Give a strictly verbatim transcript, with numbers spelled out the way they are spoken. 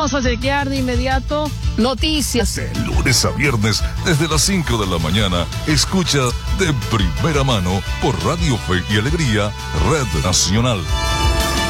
Vamos a chequear de inmediato noticias. De lunes a viernes, desde las cinco de la mañana, escucha de primera mano por Radio Fe y Alegría, Red Nacional.